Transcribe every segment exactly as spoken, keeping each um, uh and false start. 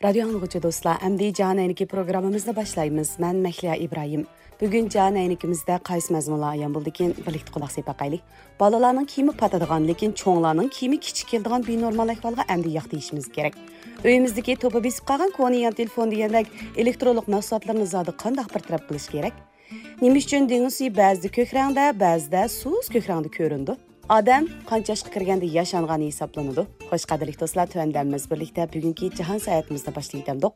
Radyo anlıqıcı dostlar, əmdi Can Əyniki programımızda başlayımız. Mən Məhliya İbrahim. Bugün Can Əynikimizdə qaysı məzmunla ayan buldu ki, birlikdə qulaq sepə qaylı. Balalarının kimi patadığan, lekin çoğlarının kimi kiçik keldiğan bir normal əhvalға əmdi yaq deyişimiz gerek. Öyümüzdeki topa besip qalğan koniyan telefon deyəndək elektrolog məhsullatlarını zadı qandaq bir tərəf qilish gerek. Nimiz üçün deniz suyu bəzidi kök rəngdə, bəzide suz kök rəngdə göründü. Adam qancha yaşqa kirganda yaşangani hisoblanadi. Xo'sh, qadrli do'stlar, tuandamiz birlikda bugungi jahon sayohatimizda boshlaydik.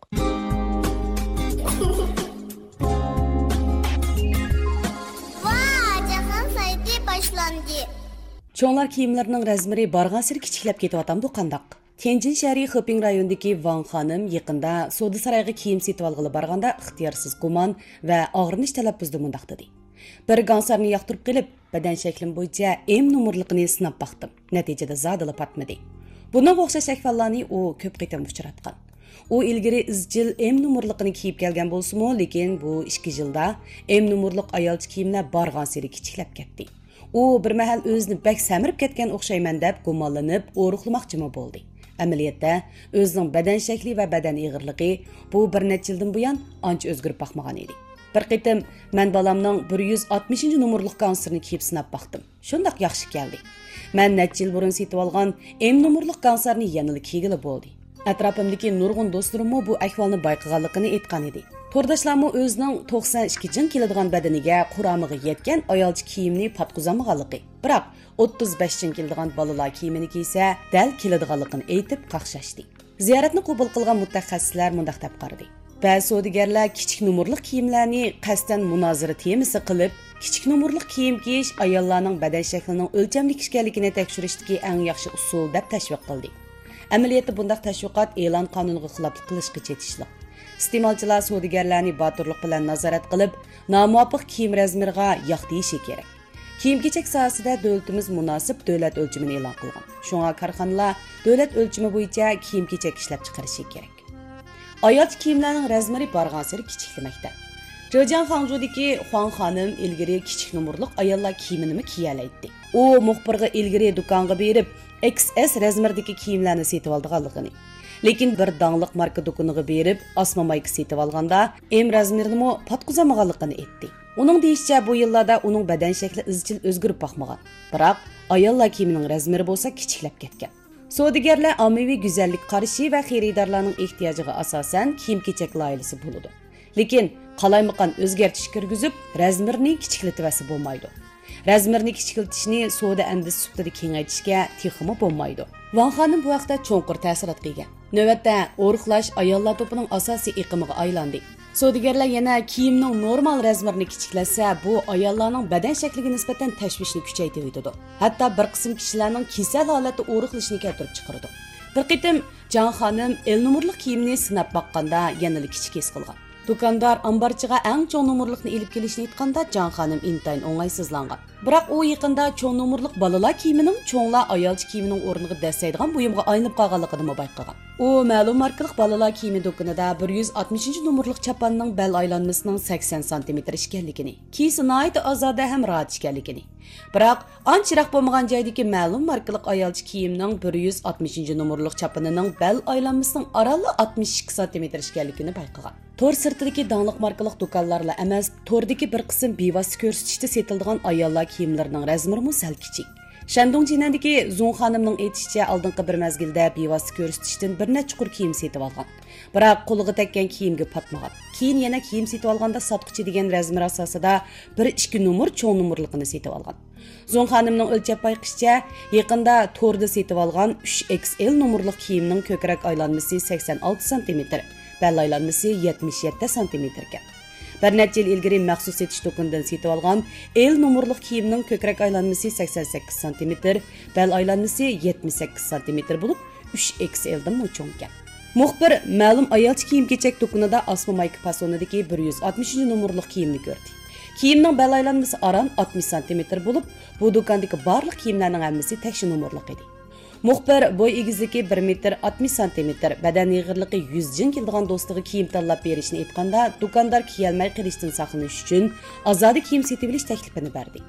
Vay, jahon sayohati boshlandi. Cho'nglar kiyimlarining razmeri borgan sari kichiklab ketyapti qandaq. Tianjin shahri Xiping rayonidagi Wang xonim yaqinda Soda saroyiga kiyim setib olg'ili borganda ixtiyorsiz gumon va og'rinish talaffuzda mundaq dedi. Bir gansarni yoqtirib qilib, badan shaklim bo'yicha M nomerligini sinab baqdim. Natijada zadila patmadi. Bunga o'xshash ahvollarni u ko'p qitim uchratgan. U ilgari izchil M nomerligini kiyib kelgan bo'lsa-mu, lekin bu ikki yilda M nomerlik ayolchi kiyimlar borgan sari kichiklab ketdi. U bir mahal o'zini bak samirib ketgan o'xshayman deb gumonlanib, o'ruqlamoqchimi bo'ldi. Amaliyotda o'zining badan shakli va badan ig'irligi bu bir necha yildan buyon ancha o'zgarib baqmagan edi. Bir qitim men balamning bir yuz oltmishinchi nomerlik gansirni kiyib sinab baqdim. Shundaq yaxshi keldi. Men necha yil burun setib olgan M nomerlik gansirni yanada kiygili bo'ldi. Atrofimdagi nurg'un do'stlarimmo bu ahvolni bayqaganligini aytgan edi. To'rdashlarmo o'zining to'qson ikki jin keladigan badaniga quramiga yetgan ayolchi kiyimni patquzamaganligi. Biroq o'ttiz besh jin keladigan bolalar kiyimini kiysa, dal keladiganligini aytib qaqshashdi. Ziyoratni qabul qilgan mutaxassislar mundaq deb qaradi. Ba'zi savdogarlar kichik nomerlik kiyimlarni qasdan munozara temasi qilib, kichik nomerlik kiyim kiyish ayollarning badan shaklining o'lchamlik ekanligini tekshirishdagi eng yaxshi usul deb tashviq qildi. Amaliyotda bundaq tashviqot e'lon qonuniga xiloflik qilishga chetishliq. Iste'molchilar savdogarlarni boturlik bilan nazorat qilib, nomuvofiq kiyim razmeriga yoq deyishi kerak. Kiyim-kechak sohasida davlatimiz munosib davlat o'lchimini e'lon qilgan. Shunga korxonalar davlat o'lchimi bo'yicha kiyim-kechak ishlab chiqarishi kerak. Ayolchi kiyimlarning razmeri borgan sari kichiklamoqda. Zhejiang Hangzhoudagi Huang xonim ilgari kichik nomerlik ayollar kiyimini kiyalaydi. U muxbirga ilgari do'konga berib, X S razmerdagi kiyimlarni setib olganligini. Lekin bir dangliq marka do'koniga berib, osma mayka setib olganda M razmerini mo patquzamaganligini aytdi. Uning deyishicha, bu yillarda uning badan shakli izchil o'zgarib baqmagan. Biroq ayollar kiyimining razmeri bo'lsa kichiklab ketgan. Savdogarlar ommaviy go'zallik qarashi va xaridorlarning ehtiyojiga asosan kiyim-kechak loyihasi bo'ladi. Lekin qalaymaqan o'zgartirish kirgizib, razmerni kichiklatibasi bo'lmaydi. Razmerni kichiklatishni savdo andisi sutida kengaytirishga texmi bo'lmaydi. Wang xonim bu vaqtda cho'nqur ta'sirot qilgan. Navbatda o'riqlash ayollar to'pining asosiy iqimiga aylandi. Savdogarlar yana kiyimning normal razmerini kichiklasa, bu ayollarning badan shakliga nisbatan tashvishni kuchaytiradi. Hatto bir qism kishilarning kasal holatda o'riqlashini keltirib chiqaradi. Bir qitim Jan xonim L nomerlik kiyimni sinab baqqanda yanada kichik his qilgan. Do'kondor ambarchiga eng cho'ng nomerlikni elib kelishni aytganda Jan xonim intayin o'ng'aysizlangan. Biroq u yaqinda cho'ng nomerlik bolalar kiyimining cho'nglar ayolchi kiyimining o'rniga dasaydigan buyumga aylanib qolganligini bayqagan. U ma'lum markalik bolalar kiyimi do'konida bir yuz oltmishinchi nomerlik chapanning bel aylanmasining sakson santimetr ekanligini, kiysi nihoyat ozoda ham rahat ekanligini. Biroq ancharoq bo'lmagan joydagi ma'lum markalik ayolchi kiyimning bir yuz oltmishinchi nomerlik chapanining bel aylanmasining orali oltmish ikki santimetr ekanligini bayqagan. Tor sirtidagi dangliq markalik do'konlarla emas, tordagi bir qism bevosita ko'rsatishda setiladigan ayollar kiyimlarining razmeri sal kichik. Shandong Jinandagi Zong xonimning aytishicha, oldingi bir mezgilda bevosita ko'rsatishdan bir necha chuqur kiyim setib olgan. Biroq qo'liga tekkan kiyimga patmagan. Keyin yana kiyim setib olganda sotqichi degan razmer asosida bir ikki nomer cho'ng nomerligini setib olgan. Zong xonimning o'lchab bayqishicha, yaqinda torda setib olgan uch X L nomerlik kiyimning ko'krak aylanmasi sakson olti santimetr, bel aylanmasi yetmish yetti santimetr ekan. Bir necha yil ilgari maxsus setish do'konidan setib olgan L nomerlik kiyimning ko'krak aylanmasi sakson sakkiz santimetr, bel aylanmasi yetmish sakkiz santimetr bo'lib, uch X L dan cho'ng ekan. Muxbir ma'lum ayolchi kiyim-kechak do'konida osma mayka fasonidagi bir yuz oltmishinchi nomerlik kiyimni ko'rdi. Kiyimning bel aylanmasi aran oltmish santimetr bo'lib, bu do'kondagi barliq kiyimlarning hammasi tekshi nomerlik edi. Muxbir bo'y egizligi bir metr oltmish santimetr, badan yig'irligi yuz jin keladigan do'stiga kiyim tanlab berishni aytganda, do'kondor kiyolmay qilishdan saqlanish uchun azodi kiyim setib olish taklifini berdi.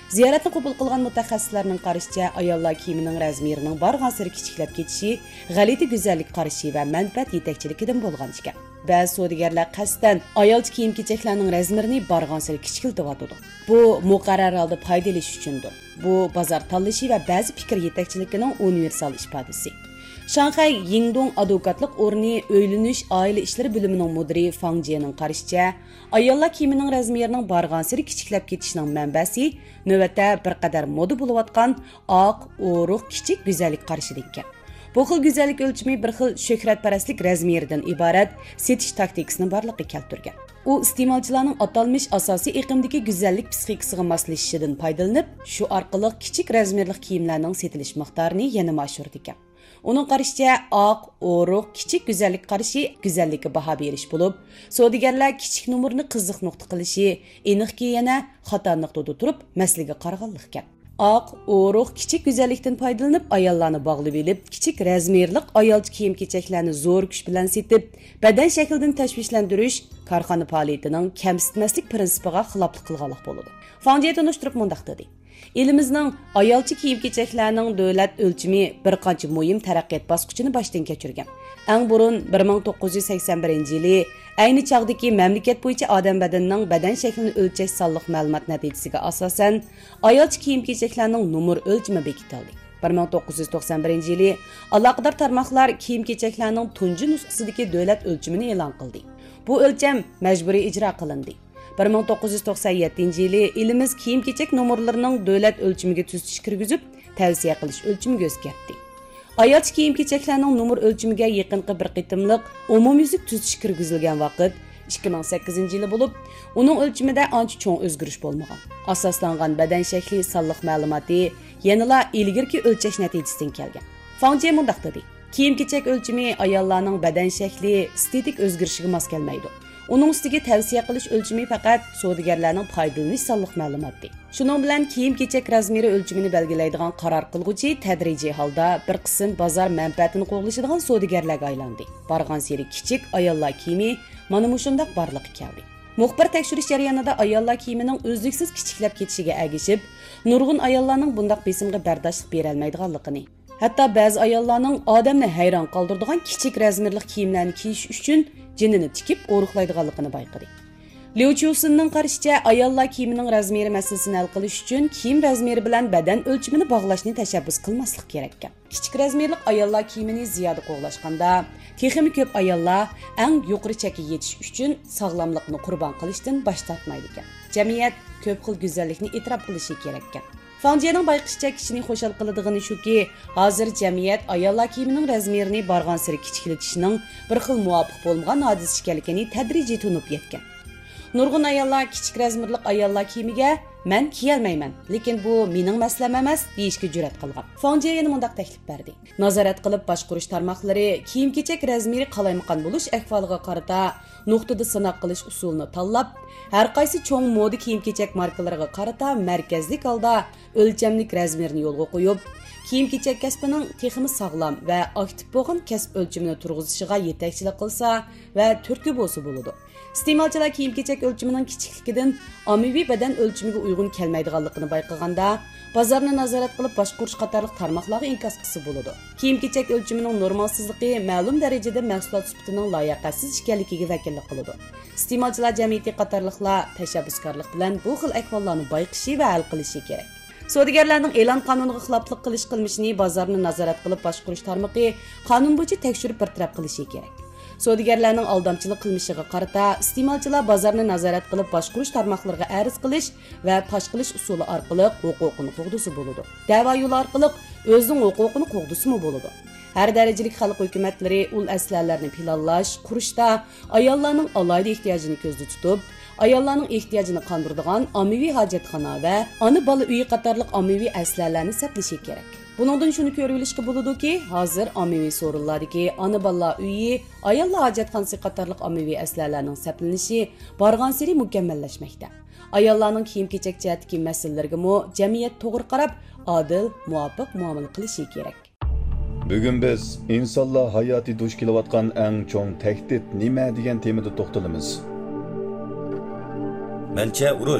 Ziyoratni qabul qilgan mutaxassislarning qarashicha, ayollar kiyimining razmerining bargan sari kichiklab ketishi g'alati go'zallik qarashi va manfaat yetakchiligidan bo'lgan ekan. Ba'zi savdogarlar qasddan ayolcha kiyim-kechaklarning razmerini bargan sari kichikiltiryotdi. Bu muqarrar holda foydalanish uchundir. Bu bozor tanlashi va ba'zi fikr yetakchiligining universal ifodasi. Shanxay Yingdong advokatlik o'rni o'ylanish oila ishlari bo'limining mudiri Fang Jianing qarashicha, ayollar kiyimining razmerining bargan sari kichiklab ketishining manbasi navbatda bir qadar moda bo'layotgan oq, o'riq, kichik go'zallik qarashidir ekan. Bu xil go'zallik o'lchami bir xil shuhratparastlik razmeridan iborat setish taktikasini borliqqa keltirgan. U iste'molchilarning atalmish asosiy iqimdagi go'zallik psixikasiga moslashishidan foydalanib, shu orqali kichik razmerli kiyimlarning setilish miqdorini yana oshirdi ekan. Uning qarashicha, oq, o'riq, kichik go'zallik qarashi go'zallikka baho berish bo'lib, savdogarlar kichik nomerni qiziq nuqta qilishi, aniqki yana xato nuqtada turib, masalaga qaraganlik ekan. Oq, o'riq, kichik go'zallikdan foydalanib, ayollarni bog'lab olib, kichik razmerlik ayolcha kiyim-kechaklarni zo'r kuch bilan setib, badan shaklidan tashvishlantirish korxona faoliyatining kamsitmaslik prinsipiga xiloflik qilganlik bo'ladi. Fanjiya tunishtirib mundaq dedi. Elimizning ayolcha kiyim-kechaklarning davlat o'lchami bir qancha muhim taraqqiyot bosqichini boshdan kechirgan. Eng burun bir ming to'qqiz yuz sakson birinchi yili ayni chog'dagi mamlakat bo'yicha odam badanining badan shaklini o'lchash sonliq ma'lumot natijasiga asosan ayolcha kiyim-kechaklarning nomer o'lchami bekitildi. bir ming to'qqiz yuz to'qson birinchi yili aloqador tarmoqlar kiyim-kechaklarning tunji nusxasidagi davlat o'lchamini e'lon qildi. Bu o'lcham majburiy ijro qilindi. bir ming to'qqiz yuz to'qson yettinchi yili elimiz kiyim-kechak nomerlarining davlat o'lchamiga tuzatish kirgizib, tavsiya qilish o'lchamiga o'zgartdi. Ayolcha kiyim-kechaklarning nomer o'lchamiga yaqinqi bir qitimliq umumyuzlik tuzatish kirgizilgan vaqt ikki ming sakkizinchi yili bo'lib, uning o'lchamida ancha cho'ng o'zgarish bo'lmagan. Asoslangan badan shakli sonliq ma'lumoti yanada ilgirki o'lchash natijasidan kelgan. Fangjian mundaq dedi: kiyim-kechak o'lchami ayollarning badan shakli estetik o'zgarishiga mos kelmaydi. Uning ustiga tavsiya qilish o'lchami faqat savdogarlarning foydalanish sonliq ma'lumoti. Shuning bilan kiyim-kechak razmeri o'lchamini belgilaydigan qaror qilguvchi tadrijiy holda bir qism bozor manfaatini qo'g'lashadigan savdogarlarga aylandi. Bargan seri kichik ayollar kiyimi mana shundoq borliqqa keldi. Muxbir tekshirish jarayonida ayollar kiyimining o'zliksiz kichiklab ketishiga ergishib, nurg'un ayollarning bundoq besimga bardoshlik bera olmaydiganligini, hatto ba'zi ayollarning odamni hayron qoldiradigan kichik razmerli kiyimlarni kiyish uchun jinini tikib o'riqlaydiganligini bayqadi. Liu Chusinning qarashicha, ayollar kiyimining razmeri masalasini hal qilish uchun kiyim razmeri bilan badan o'lchamini bog'lashni tashabbus qilmaslik kerak ekan. Kichik razmerli ayollar kiyimini ziyoda qo'g'lashganda, texmi ko'p ayollar eng yuqori chekka yetish uchun sog'lomlikni qurbon qilishdan bosh tortmaydi ekan. Jamiyat ko'p xil go'zallikni e'tirof qilishi kerak ekan. Fanjiyaning bayqishicha kishini xo'shal qiladigani shuki, hozir jamiyat ayollar kiyimining razmerini bargan sari kichiklatishning bir xil muvofiq bo'lmagan hodisa ekanligini tadrijiy tunib yetgan. Nurg'un ayollar kichik razmerli ayollar kiyimiga "Men kiyolmayman, lekin bu mening masalam emas" deyishga jur'at qilgan. Fanjiya yana mundaq taklif berdi. Nazorat qilib boshqarish tarmoqlari kiyim-kechak razmeri qalaymiqan bo'lish ahvoliga qarata nuqtada sinoq qilish usulini tanlab, har qaysi cho'ng moda kiyim-kechak markalariga qarata markazlik holda o'lchamlik razmerini yo'lga qo'yib, kiyim-kechak kasbining texmi sog'lom va aktiv bo'lgan kasb o'lchamini turg'izishiga yetakchilik qilsa va turtki bo'lsa bo'ladi. Iste'molchilar kiyim-kechak o'lchamining kichikligidan ommaviy badan o'lchamiga uyg'un kelmaydiganligini bayqaganda, bozorni nazorat qilib boshqarish qatorliq tarmoqlarga inkos qilsa bo'ladi. Kiyim-kechak o'lchamining normalsizligi ma'lum darajada mahsulot sifatining loyiqasiz ekanligiga vakillik qiladi. Iste'molchilar jamiyati qatorliqlar tashabbuskorlik bilan bu xil ahvollarni bayqishi va hal qilishi kerak. Savdogarlarning e'lon qonuniga xiloflik qilish qilmishini bozorni nazorat qilib boshqarish tarmoqi qonun bo'yicha tekshirib bartaraf qilishi kerak. Savdogarlarning aldamchilik qilmishiga qarata iste'molchilar bozorni nazorat qilib boshqarish tarmoqlariga arz qilish va fosh qilish usuli orqali huquqini qo'g'disi bo'ladi. Da'vo yo'li orqali o'zining huquqini qo'g'disimi bo'ladi. Har darajalik xalq hukumatlari ul aslarlarni planlash, qurishda ayollarning alohida ehtiyojini ko'zda tutib, ayollarning ehtiyojini qondiradigan ommaviy hojatxona va ona bola uyi qatorliq ommaviy aslarlarni saqlashi kerak. Buningdan shuni ko'rib olishga bo'ladiki, hozir ommaviy so'rinlardagi ona bolalar uyi, ayollar hojatxonasi qatorliq ommaviy aslarlarning saqlanishi borgan sari mukammallashmoqda. Ayollarning kiyim-kechak jihatdagi masalalarga mo jamiyat to'g'ri qarab, adil, muvofiq muomala qilishi kerak. Bugun biz insonlar hayoti duch kelayotgan eng cho'ng tahdid nima degan temada to'xtalamiz. Mencha urush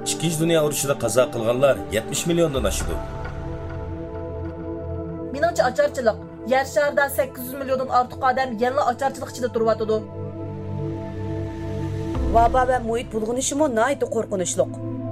ikkinchi dunyo urushida qazo qilganlar yetmish milliondan oshdi. Meningcha ocharchilik. Yer sharida sakkiz yuz milliondan ortiq odam yana ocharchilik ichida turyotidi. Vaba va muhit bulg'unishimi nihoyatda qo'rqinchli.